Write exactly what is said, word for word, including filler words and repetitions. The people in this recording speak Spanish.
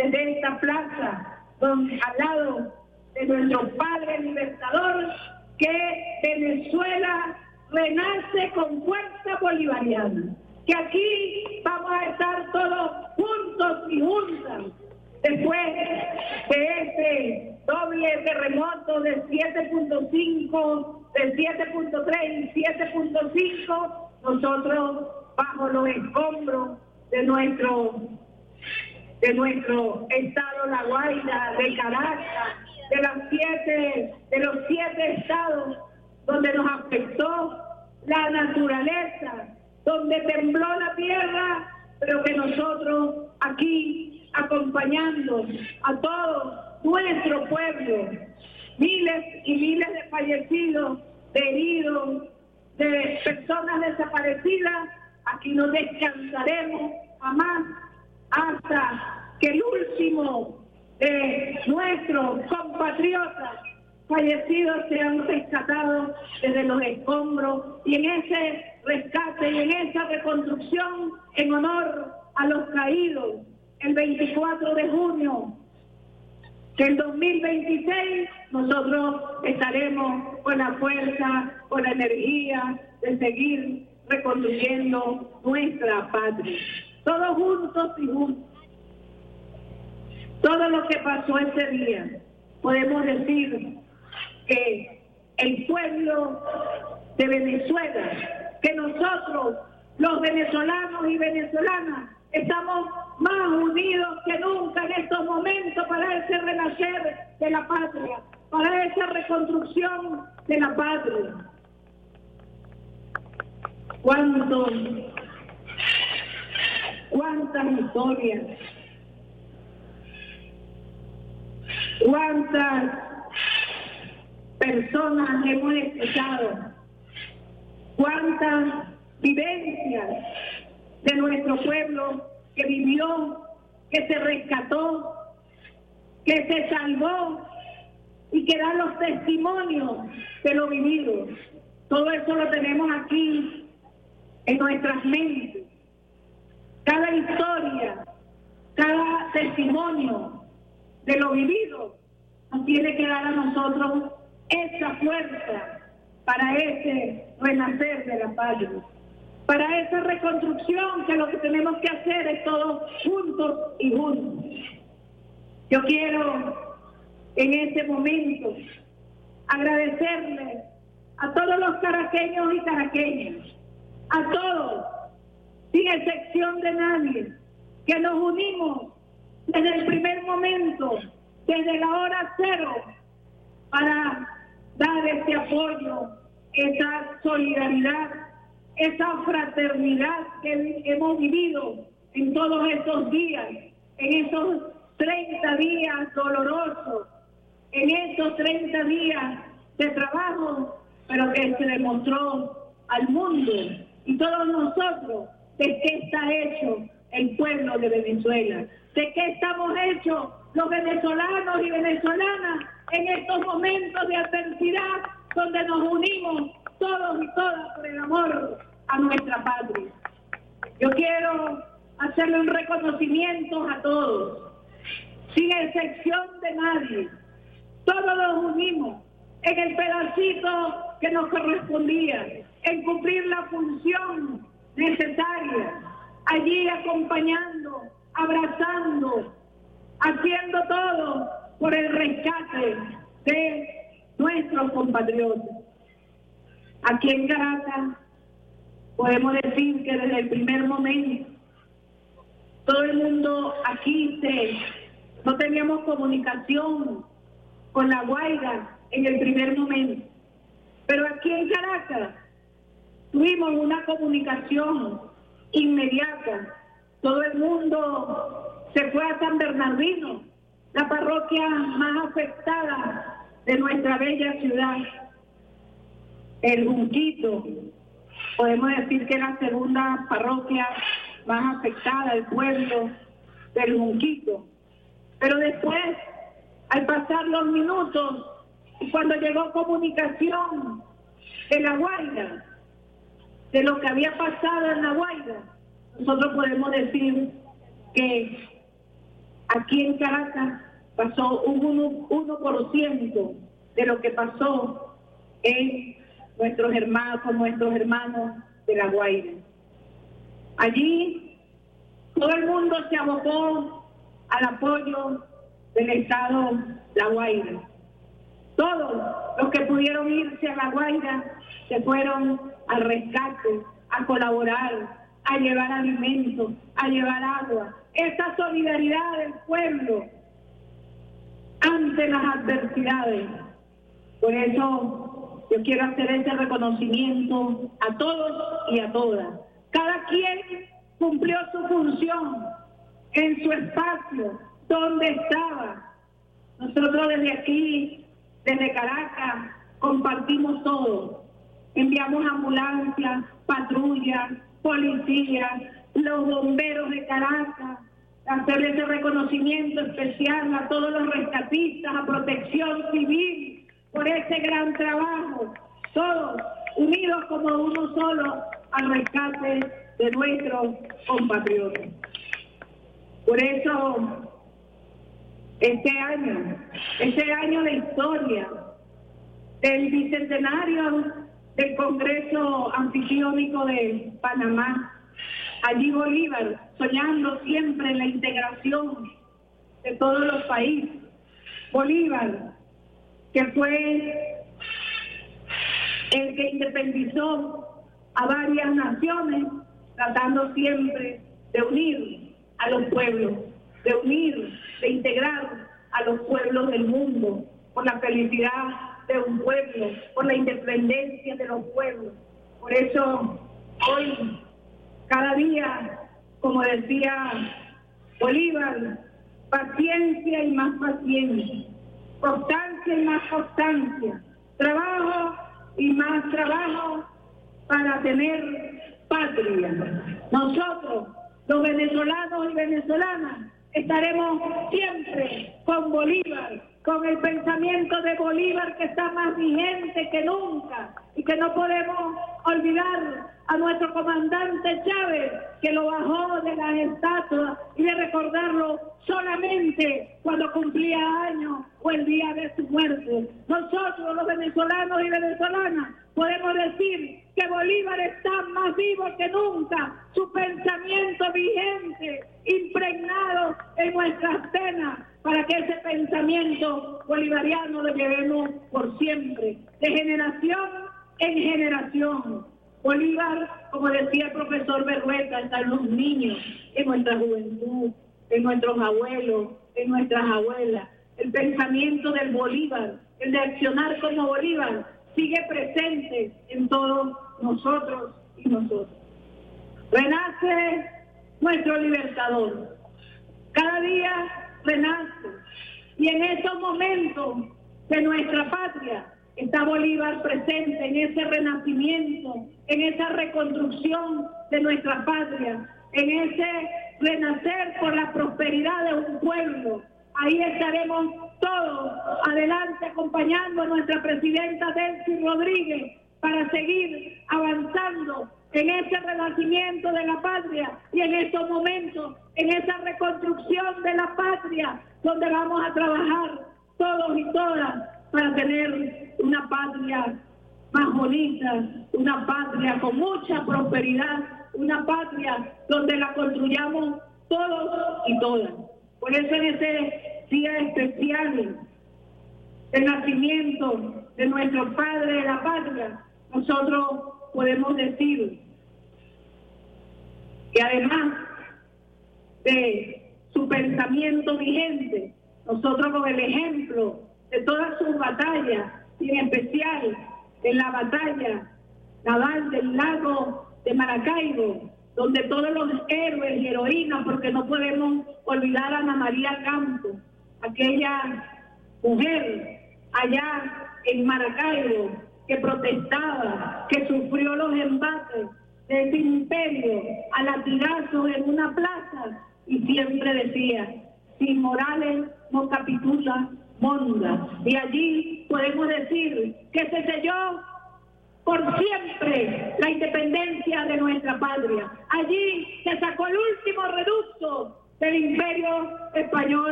desde esta plaza, donde, al lado de nuestro Padre Libertador, que Venezuela renace con fuerza bolivariana, que aquí vamos a estar todos juntos y juntas. Después de este doble terremoto de siete punto cinco, de siete punto tres y siete punto cinco, nosotros bajo los escombros de nuestro de nuestro estado La Guaira, de Caracas, de las siete, de los siete estados donde nos afectó la naturaleza, donde tembló la tierra, pero que nosotros aquí acompañando a todo nuestro pueblo, miles y miles de fallecidos, de heridos, de personas desaparecidas, aquí no descansaremos jamás hasta que el último de nuestros compatriotas fallecidos sean rescatados desde los escombros, y en ese rescate y en esa reconstrucción en honor a los caídos el veinticuatro de junio del dos mil veintiséis, nosotros estaremos con la fuerza, con la energía de seguir reconstruyendo nuestra patria. Todos juntos y juntos. Todo lo que pasó ese día, podemos decir que el pueblo de Venezuela, que nosotros, los venezolanos y venezolanas, estamos más unidos que nunca en estos momentos para ese renacer de la patria, para esa reconstrucción de la patria. ¿Cuántos, cuántas historias, cuántas personas hemos escuchado, cuántas vivencias de nuestro pueblo que vivió, que se rescató, que se salvó y que da los testimonios de lo vivido. Todo eso lo tenemos aquí en nuestras mentes. Cada historia, cada testimonio de lo vivido nos tiene que dar a nosotros esa fuerza para ese renacer de la patria, para esa reconstrucción, que lo que tenemos que hacer es todos juntos y juntos. Yo quiero en este momento agradecerle a todos los caraqueños y caraqueñas, a todos, sin excepción de nadie, que nos unimos desde el primer momento, desde la hora cero, para dar este apoyo, esa solidaridad, esa fraternidad que hemos vivido en todos estos días, en esos treinta días dolorosos, en estos treinta días de trabajo, pero que se demostró al mundo y todos nosotros de qué está hecho el pueblo de Venezuela, de qué estamos hechos los venezolanos y venezolanas en estos momentos de adversidad, donde nos unimos todos y todas por el amor a nuestra patria. Yo quiero hacerle un reconocimiento a todos, sin excepción de nadie. Todos nos unimos en el pedacito que nos correspondía, en cumplir la función necesaria, allí acompañando, abrazando, haciendo todo por el rescate de nuestros compatriotas. Aquí en Caracas podemos decir que desde el primer momento todo el mundo aquí se, no teníamos comunicación con La Guaira en el primer momento, pero aquí en Caracas tuvimos una comunicación inmediata. Todo el mundo se fue a San Bernardino, la parroquia más afectada de nuestra bella ciudad, el Junquito. Podemos decir que es la segunda parroquia más afectada del pueblo del Junquito. Pero después, al pasar los minutos, y cuando llegó comunicación de La Guaira, de lo que había pasado en La Guaira, nosotros podemos decir que Aquí en Caracas pasó un uno por ciento de lo que pasó en nuestros hermanos, con nuestros hermanos de La Guaira. Allí todo el mundo se abocó al apoyo del Estado La Guaira. Todos los que pudieron irse a La Guaira se fueron al rescate, a colaborar, a llevar alimentos, a llevar agua. Esa solidaridad del pueblo ante las adversidades. Por eso yo quiero hacer ese reconocimiento a todos y a todas. Cada quien cumplió su función en su espacio, donde estaba. Nosotros desde aquí, desde Caracas, compartimos todo. Enviamos ambulancias, patrullas, policías, los bomberos de Caracas, hacer ese reconocimiento especial a todos los rescatistas, a Protección Civil, por ese gran trabajo, todos unidos como uno solo al rescate de nuestros compatriotas. Por eso, este año, este año de historia del bicentenario del Congreso Anfitriónico de Panamá, allí Bolívar, soñando siempre en la integración de todos los países. Bolívar, que fue el que independizó a varias naciones, tratando siempre de unir a los pueblos, de unir, de integrar a los pueblos del mundo, por la felicidad de un pueblo, por la independencia de los pueblos. Por eso, hoy, cada día, como decía Bolívar, paciencia y más paciencia, constancia y más constancia, trabajo y más trabajo para tener patria. Nosotros, los venezolanos y venezolanas, estaremos siempre con Bolívar, con el pensamiento de Bolívar que está más vigente que nunca y que no podemos olvidar a nuestro comandante Chávez, que lo bajó de las estatuas, y de recordarlo solamente cuando cumplía años o el día de su muerte. Nosotros, los venezolanos y venezolanas, podemos decir que Bolívar está más vivo que nunca, su pensamiento vigente, impregnado en nuestras penas, para que ese pensamiento bolivariano lo llevemos por siempre, de generación en generación. Bolívar, como decía el profesor Berrueta, está en los niños, en nuestra juventud, en nuestros abuelos, en nuestras abuelas. El pensamiento del Bolívar, el de accionar como Bolívar, sigue presente en todos nosotros y nosotros. Renace nuestro libertador. Cada día renace. Y en esos momentos de nuestra patria está Bolívar presente en ese renacimiento, en esa reconstrucción de nuestra patria, en ese renacer por la prosperidad de un pueblo. Ahí estaremos todos adelante acompañando a nuestra presidenta Delcy Rodríguez para seguir avanzando en ese renacimiento de la patria y en estos momentos, en esa reconstrucción de la patria, donde vamos a trabajar todos y todas para tener una patria más bonita, una patria con mucha prosperidad, una patria donde la construyamos todos y todas. Por eso en ese día especial del nacimiento de nuestro padre de la patria, nosotros podemos decir que además de su pensamiento vigente, nosotros con el ejemplo de todas sus batallas, y en especial en la batalla naval del lago de Maracaibo, donde todos los héroes y heroínas, porque no podemos olvidar a Ana María Campos, aquella mujer allá en Maracaibo que protestaba, que sufrió los embates de ese imperio a latigazos en una plaza, y siempre decía: si Morales no capitula, Monda. Y allí podemos decir que se selló por siempre la independencia de nuestra patria. Allí se sacó el último reducto del imperio español.